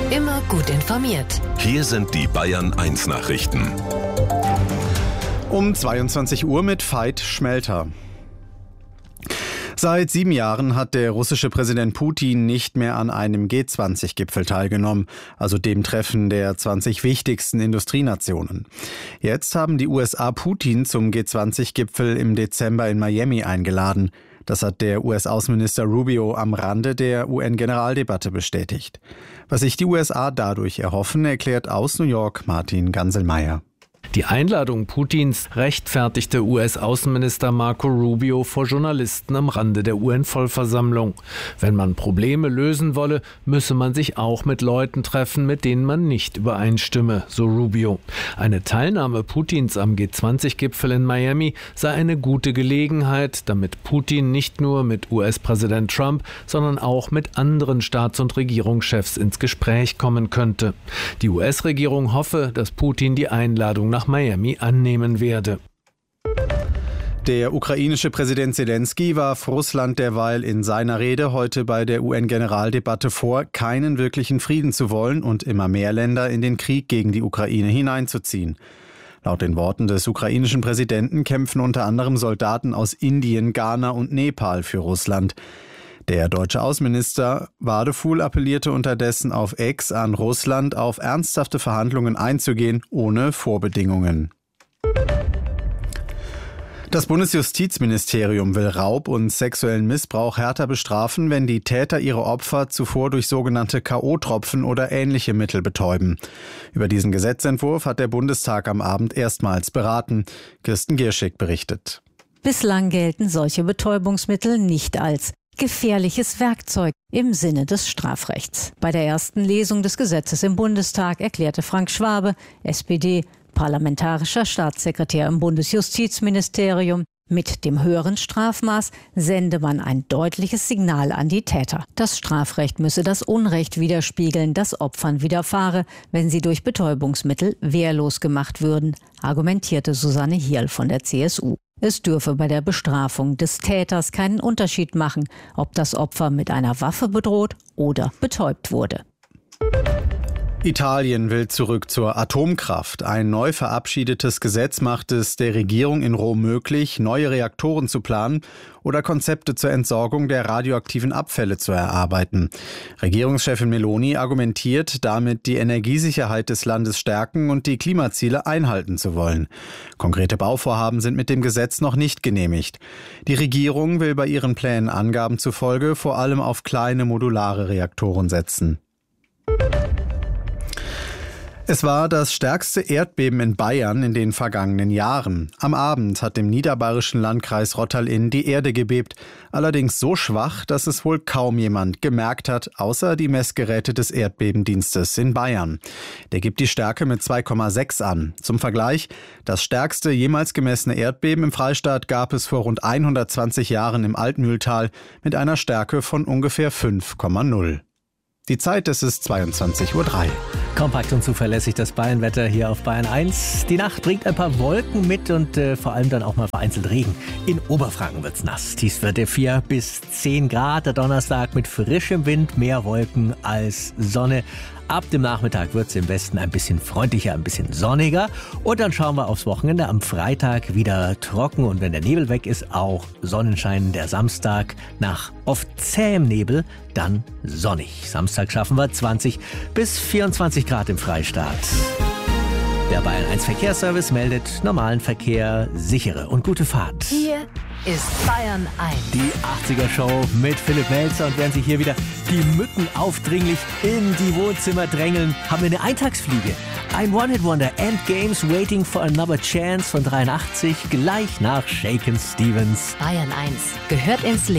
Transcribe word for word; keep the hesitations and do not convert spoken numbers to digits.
Immer gut informiert. Hier sind die Bayern eins Nachrichten. Um zweiundzwanzig Uhr mit Veit Schmelter. Seit sieben Jahren hat der russische Präsident Putin nicht mehr an einem G zwanzig Gipfel teilgenommen, also dem Treffen der zwanzig wichtigsten Industrienationen. Jetzt haben die U S A Putin zum G zwanzig Gipfel im Dezember in Miami eingeladen. Das hat der U S-Außenminister Rubio am Rande der U N-Generaldebatte bestätigt. Was sich die U S A dadurch erhoffen, erklärt aus New York Martin Ganselmeier. Die Einladung Putins rechtfertigte U S-Außenminister Marco Rubio vor Journalisten am Rande der U N-Vollversammlung. Wenn man Probleme lösen wolle, müsse man sich auch mit Leuten treffen, mit denen man nicht übereinstimme, so Rubio. Eine Teilnahme Putins am G zwanzig Gipfel in Miami sei eine gute Gelegenheit, damit Putin nicht nur mit U S-Präsident Trump, sondern auch mit anderen Staats- und Regierungschefs ins Gespräch kommen könnte. Die U S-Regierung hoffe, dass Putin die Einladung nach Miami annehmen werde. Der ukrainische Präsident Zelensky warf Russland derweil in seiner Rede heute bei der U N-Generaldebatte vor, keinen wirklichen Frieden zu wollen und immer mehr Länder in den Krieg gegen die Ukraine hineinzuziehen. Laut den Worten des ukrainischen Präsidenten kämpfen unter anderem Soldaten aus Indien, Ghana und Nepal für Russland. Der deutsche Außenminister Wadefuhl appellierte unterdessen auf X an Russland, auf ernsthafte Verhandlungen einzugehen, ohne Vorbedingungen. Das Bundesjustizministerium will Raub und sexuellen Missbrauch härter bestrafen, wenn die Täter ihre Opfer zuvor durch sogenannte K O-Tropfen oder ähnliche Mittel betäuben. Über diesen Gesetzentwurf hat der Bundestag am Abend erstmals beraten. Kirsten Gierschig berichtet. Bislang gelten solche Betäubungsmittel nicht als gefährliches Werkzeug im Sinne des Strafrechts. Bei der ersten Lesung des Gesetzes im Bundestag erklärte Frank Schwabe, S P D, parlamentarischer Staatssekretär im Bundesjustizministerium, mit dem höheren Strafmaß sende man ein deutliches Signal an die Täter. Das Strafrecht müsse das Unrecht widerspiegeln, das Opfern widerfahre, wenn sie durch Betäubungsmittel wehrlos gemacht würden, argumentierte Susanne Hierl von der C S U. Es dürfe bei der Bestrafung des Täters keinen Unterschied machen, ob das Opfer mit einer Waffe bedroht oder betäubt wurde. Italien will zurück zur Atomkraft. Ein neu verabschiedetes Gesetz macht es der Regierung in Rom möglich, neue Reaktoren zu planen oder Konzepte zur Entsorgung der radioaktiven Abfälle zu erarbeiten. Regierungschefin Meloni argumentiert, damit die Energiesicherheit des Landes stärken und die Klimaziele einhalten zu wollen. Konkrete Bauvorhaben sind mit dem Gesetz noch nicht genehmigt. Die Regierung will bei ihren Plänen Angaben zufolge vor allem auf kleine modulare Reaktoren setzen. Es war das stärkste Erdbeben in Bayern in den vergangenen Jahren. Am Abend hat im niederbayerischen Landkreis Rottal-Inn die Erde gebebt, allerdings so schwach, dass es wohl kaum jemand gemerkt hat, außer die Messgeräte des Erdbebendienstes in Bayern. Der gibt die Stärke mit zwei Komma sechs an. Zum Vergleich, das stärkste jemals gemessene Erdbeben im Freistaat gab es vor rund hundertzwanzig Jahren im Altmühltal mit einer Stärke von ungefähr fünf Komma null. Die Zeit, es ist zweiundzwanzig Uhr drei. Kompakt und zuverlässig das Bayernwetter hier auf Bayern eins. Die Nacht bringt ein paar Wolken mit und äh, vor allem dann auch mal vereinzelt Regen. In Oberfranken wird's nass. Tiefstwerte vier bis zehn Grad. Der Donnerstag mit frischem Wind, mehr Wolken als Sonne. Ab dem Nachmittag wird's im Westen ein bisschen freundlicher, ein bisschen sonniger. Und dann schauen wir aufs Wochenende. Am Freitag wieder trocken und wenn der Nebel weg ist, auch Sonnenschein. Der Samstag nach oft zähem Nebel, dann sonnig. Samstag schaffen wir zwanzig bis vierundzwanzig Grad im Freistaat. Der Bayern eins Verkehrsservice meldet normalen Verkehr, sichere und gute Fahrt. Hier ist Bayern eins. Die achtziger-Show mit Philipp Melzer und während sich hier wieder die Mücken aufdringlich in die Wohnzimmer drängeln, haben wir eine Eintagsfliege. Ein One-Hit-Wonder, Endgames Waiting for Another Chance von dreiundachtzig, gleich nach Shakin' Stevens. Bayern eins gehört ins Leben.